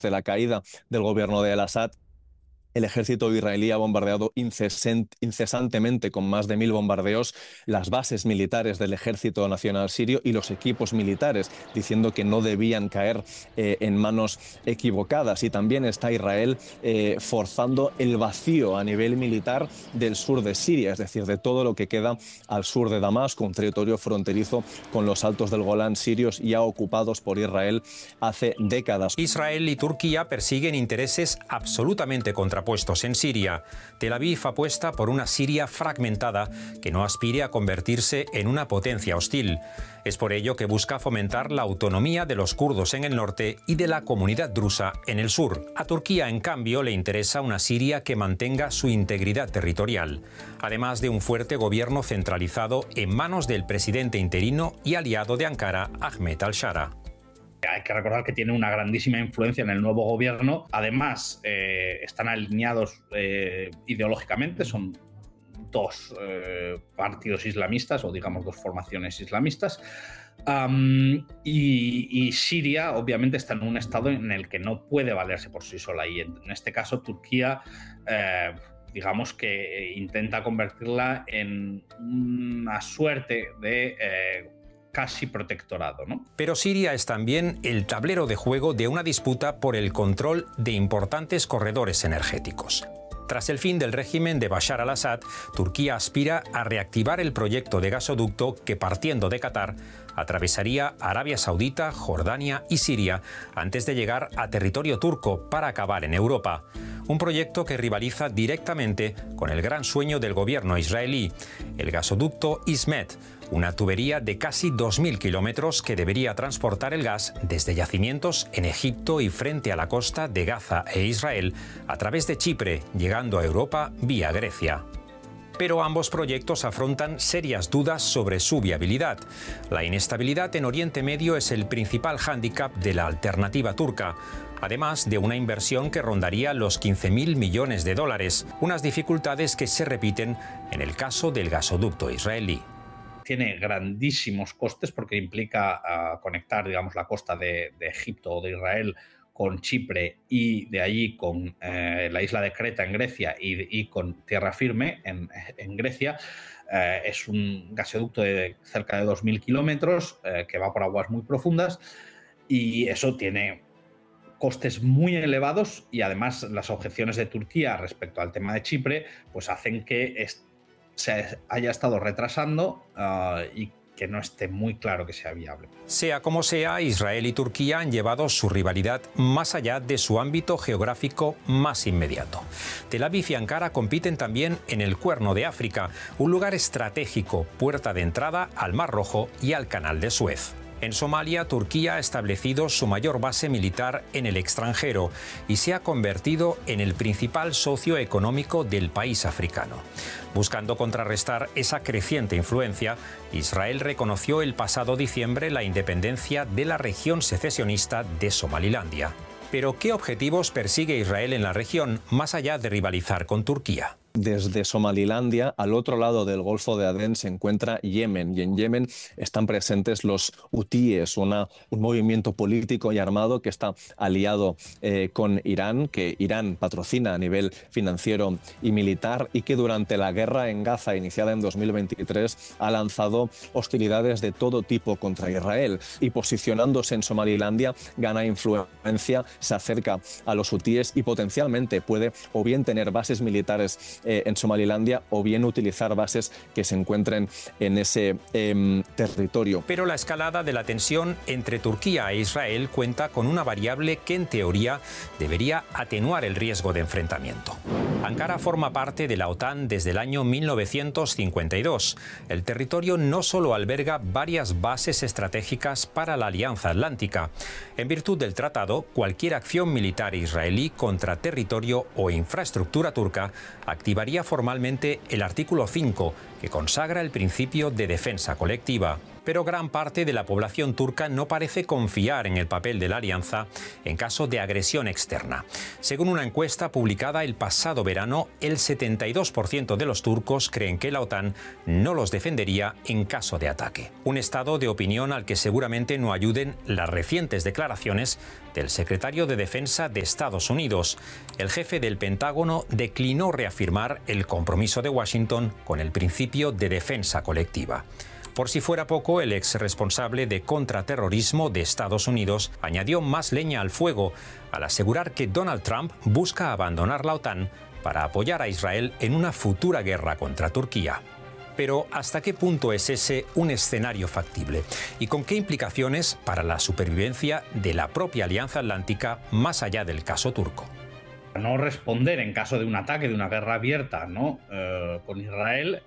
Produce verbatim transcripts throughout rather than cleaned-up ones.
de la caída del gobierno de al-Assad, el ejército israelí ha bombardeado incesantemente, con más de mil bombardeos, las bases militares del Ejército Nacional Sirio y los equipos militares, diciendo que no debían caer eh, en manos equivocadas. Y también está Israel eh, forzando el vacío a nivel militar del sur de Siria, es decir, de todo lo que queda al sur de Damasco, un territorio fronterizo con los Altos del Golán sirios ya ocupados por Israel hace décadas. Israel y Turquía persiguen intereses absolutamente contrapuestos puestos en Siria. Tel Aviv apuesta por una Siria fragmentada que no aspire a convertirse en una potencia hostil. Es por ello que busca fomentar la autonomía de los kurdos en el norte y de la comunidad drusa en el sur. A Turquía, en cambio, le interesa una Siria que mantenga su integridad territorial, además de un fuerte gobierno centralizado en manos del presidente interino y aliado de Ankara, Ahmed al-Shara. Hay que recordar que tiene una grandísima influencia en el nuevo gobierno. Además, eh, están alineados eh, ideológicamente, son dos eh, partidos islamistas, o digamos dos formaciones islamistas. Um, y, y Siria, obviamente, está en un estado en el que no puede valerse por sí sola. Y en, en este caso, Turquía, eh, digamos que intenta convertirla en una suerte de Eh, casi protectorado, ¿no? Pero Siria es también el tablero de juego de una disputa por el control de importantes corredores energéticos. Tras el fin del régimen de Bashar al-Assad, Turquía aspira a reactivar el proyecto de gasoducto que, partiendo de Qatar, atravesaría Arabia Saudita, Jordania y Siria antes de llegar a territorio turco para acabar en Europa. Un proyecto que rivaliza directamente con el gran sueño del gobierno israelí, el gasoducto Ismet, una tubería de casi dos mil kilómetros que debería transportar el gas desde yacimientos en Egipto y frente a la costa de Gaza e Israel a través de Chipre, llegando a Europa vía Grecia. Pero ambos proyectos afrontan serias dudas sobre su viabilidad. La inestabilidad en Oriente Medio es el principal hándicap de la alternativa turca, además de una inversión que rondaría los quince mil millones de dólares, unas dificultades que se repiten en el caso del gasoducto israelí. Tiene grandísimos costes porque implica uh, conectar, digamos, la costa de, de Egipto o de Israel con Chipre y de allí con eh, la isla de Creta en Grecia y, y con tierra firme en, en Grecia. Eh, es un gasoducto de cerca de dos mil kilómetros eh, que va por aguas muy profundas y eso tiene costes muy elevados y además las objeciones de Turquía respecto al tema de Chipre pues hacen que est- se haya estado retrasando uh, y que no esté muy claro que sea viable. Sea como sea, Israel y Turquía han llevado su rivalidad más allá de su ámbito geográfico más inmediato. Tel Aviv y Ankara compiten también en el Cuerno de África, un lugar estratégico, puerta de entrada al Mar Rojo y al Canal de Suez. En Somalia, Turquía ha establecido su mayor base militar en el extranjero y se ha convertido en el principal socio económico del país africano. Buscando contrarrestar esa creciente influencia, Israel reconoció el pasado diciembre la independencia de la región secesionista de Somalilandia. Pero, ¿qué objetivos persigue Israel en la región más allá de rivalizar con Turquía? Desde Somalilandia, al otro lado del Golfo de Adén, se encuentra Yemen, y en Yemen están presentes los hutíes, una, un movimiento político y armado que está aliado eh, con Irán, que Irán patrocina a nivel financiero y militar, y que durante la guerra en Gaza, iniciada en dos mil veintitrés, ha lanzado hostilidades de todo tipo contra Israel, y posicionándose en Somalilandia gana influencia, se acerca a los hutíes y potencialmente puede o bien tener bases militares Eh, en Somalilandia o bien utilizar bases que se encuentren en ese eh, territorio. Pero la escalada de la tensión entre Turquía e Israel cuenta con una variable que en teoría debería atenuar el riesgo de enfrentamiento. Ankara forma parte de la OTAN desde el año mil novecientos cincuenta y dos. El territorio no solo alberga varias bases estratégicas para la Alianza Atlántica. En virtud del tratado, cualquier acción militar israelí contra territorio o infraestructura turca activaría formalmente el artículo cinco, que consagra el principio de defensa colectiva. Pero gran parte de la población turca no parece confiar en el papel de la alianza en caso de agresión externa. Según una encuesta publicada el pasado verano, el setenta y dos por ciento de los turcos creen que la OTAN no los defendería en caso de ataque. Un estado de opinión al que seguramente no ayuden las recientes declaraciones del secretario de Defensa de Estados Unidos. El jefe del Pentágono declinó reafirmar el compromiso de Washington con el principio de defensa colectiva. Por si fuera poco, el ex responsable de contraterrorismo de Estados Unidos añadió más leña al fuego al asegurar que Donald Trump busca abandonar la OTAN para apoyar a Israel en una futura guerra contra Turquía. Pero ¿hasta qué punto es ese un escenario factible? ¿Y con qué implicaciones para la supervivencia de la propia Alianza Atlántica más allá del caso turco? No responder en caso de un ataque, de una guerra abierta, ¿no? eh, con Israel,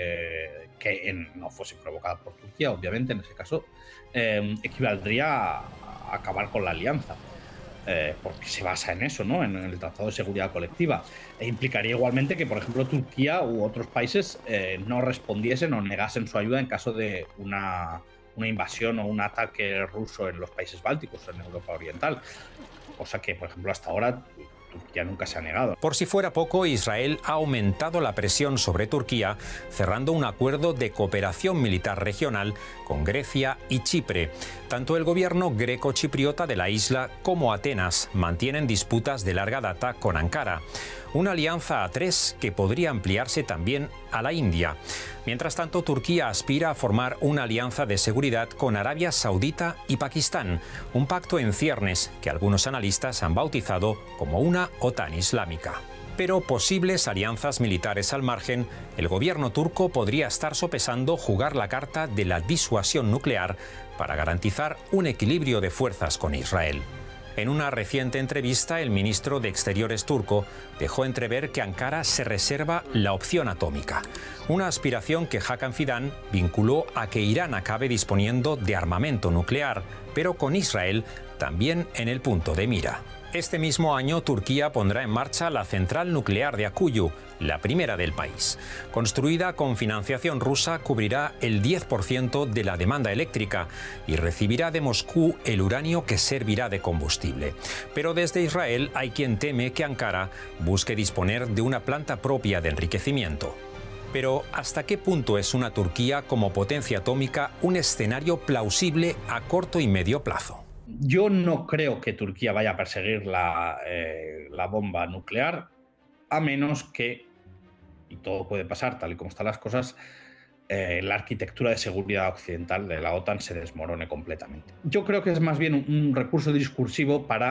eh, que en, no fuese provocada por Turquía, obviamente, en ese caso, eh, equivaldría a, a acabar con la alianza. Eh, porque se basa en eso, ¿no? En el Tratado de Seguridad Colectiva. E implicaría igualmente que, por ejemplo, Turquía u otros países eh, no respondiesen o negasen su ayuda en caso de una, una invasión o un ataque ruso en los países bálticos, en Europa Oriental. Cosa que, por ejemplo, hasta ahora Turquía nunca se ha negado. Por si fuera poco, Israel ha aumentado la presión sobre Turquía, cerrando un acuerdo de cooperación militar regional con Grecia y Chipre. Tanto el gobierno greco-chipriota de la isla como Atenas mantienen disputas de larga data con Ankara. Una alianza a tres que podría ampliarse también a la India. Mientras tanto, Turquía aspira a formar una alianza de seguridad con Arabia Saudita y Pakistán, un pacto en ciernes que algunos analistas han bautizado como una OTAN islámica. Pero posibles alianzas militares al margen, el gobierno turco podría estar sopesando jugar la carta de la disuasión nuclear para garantizar un equilibrio de fuerzas con Israel. En una reciente entrevista, el ministro de Exteriores turco dejó entrever que Ankara se reserva la opción atómica, una aspiración que Hakan Fidan vinculó a que Irán acabe disponiendo de armamento nuclear, pero con Israel también en el punto de mira. Este mismo año, Turquía pondrá en marcha la central nuclear de Akuyu, la primera del país. Construida con financiación rusa, cubrirá el diez por ciento de la demanda eléctrica y recibirá de Moscú el uranio que servirá de combustible. Pero desde Israel hay quien teme que Ankara busque disponer de una planta propia de enriquecimiento. Pero ¿hasta qué punto es una Turquía como potencia atómica un escenario plausible a corto y medio plazo? Yo no creo que Turquía vaya a perseguir la, eh, la bomba nuclear, a menos que, y todo puede pasar tal y como están las cosas, eh, la arquitectura de seguridad occidental de la OTAN se desmorone completamente. Yo creo que es más bien un, un recurso discursivo para